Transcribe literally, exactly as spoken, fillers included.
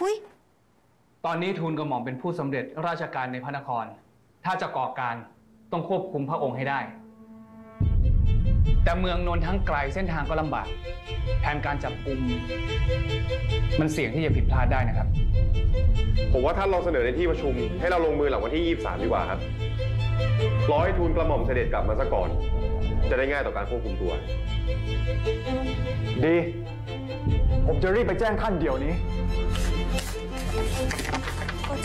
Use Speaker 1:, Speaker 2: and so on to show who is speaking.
Speaker 1: หุย
Speaker 2: ตอนนี้ทูลกระหม่อมเป็นผู้สำเร็จราชการในพระนครถ้าจะก่อการต้องควบคุมพระองค์ให้ได้แต่เมืองนนท์ทั้งไกลเส้นทางก็ลำบากแผนการจับกุมมันเสี่ยงที่จะผิดพลาดได้นะครับ
Speaker 3: ผมว่าท่านลองเสนอในที่ประชุมให้เราลงมือหลังวันที่ยี่สิบสามดีกว่าครับรอให้ทูลกระหม่อมเสด็จกลับมาซะก่อนจะได้ง่ายต่อการควบคุมตัว
Speaker 4: ดีผมจะรีบไปแจ้งท่านเดี๋ยวนี้